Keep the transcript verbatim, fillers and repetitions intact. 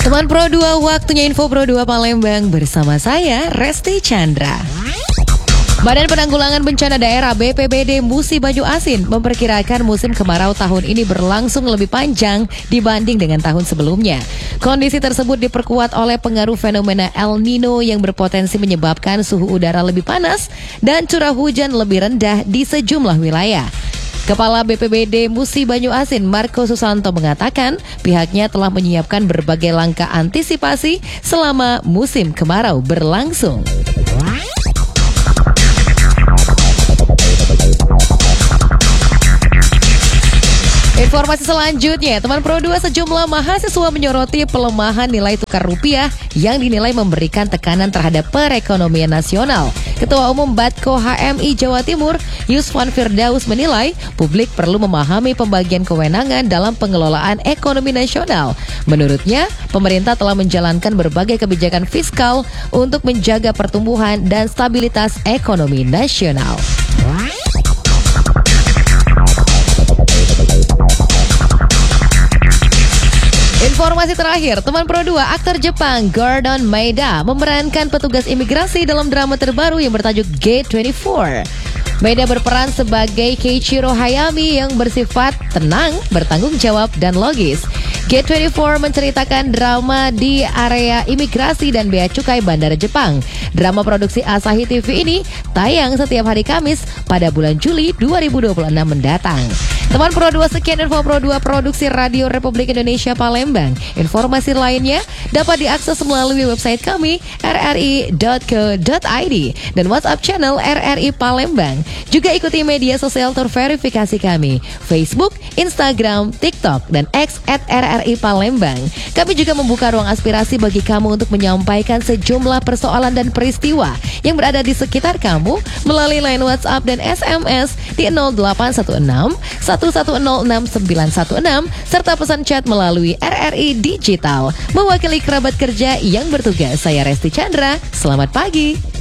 Teman Pro dua, waktunya info Pro dua Palembang bersama saya Resti Chandra. Badan Penanggulangan Bencana Daerah B P B D Musi Banyu-Asin memperkirakan musim kemarau tahun ini berlangsung lebih panjang dibanding dengan tahun sebelumnya. Kondisi tersebut diperkuat oleh pengaruh fenomena El Nino yang berpotensi menyebabkan suhu udara lebih panas dan curah hujan lebih rendah di sejumlah wilayah. Kepala B P B D Musi Banyu-Asin Marco Susanto mengatakan pihaknya telah menyiapkan berbagai langkah antisipasi selama musim kemarau berlangsung. Informasi selanjutnya, teman Pro dua, sejumlah mahasiswa menyoroti pelemahan nilai tukar rupiah yang dinilai memberikan tekanan terhadap perekonomian nasional. Ketua Umum Batko H M I Jawa Timur, Yuswan Firdaus menilai publik perlu memahami pembagian kewenangan dalam pengelolaan ekonomi nasional. Menurutnya, pemerintah telah menjalankan berbagai kebijakan fiskal untuk menjaga pertumbuhan dan stabilitas ekonomi nasional. Informasi terakhir, teman Pro dua, aktor Jepang Gordon Maeda memerankan petugas imigrasi dalam drama terbaru yang bertajuk Gate dua puluh empat. Maeda berperan sebagai Keiichiro Hayami yang bersifat tenang, bertanggung jawab, dan logis. Gate dua puluh empat menceritakan drama di area imigrasi dan bea cukai bandara Jepang. Drama produksi Asahi T V ini tayang setiap hari Kamis pada bulan Juli dua ribu dua puluh enam mendatang. Teman Pro dua, sekian info Pro dua Produksi Radio Republik Indonesia Palembang. Informasi lainnya dapat diakses melalui website kami r r i dot co dot i d dan WhatsApp channel R R I Palembang. Juga ikuti media sosial terverifikasi kami, Facebook, Instagram, TikTok, dan X at R R I Palembang. Kami juga membuka ruang aspirasi bagi kamu untuk menyampaikan sejumlah persoalan dan peristiwa yang berada di sekitar kamu melalui line WhatsApp dan S M S di nol delapan satu enam satu satu nol enam sembilan satu enam serta pesan chat melalui R R I Digital. Mewakili kerabat kerja yang bertugas, saya Resti Chandra. Selamat pagi.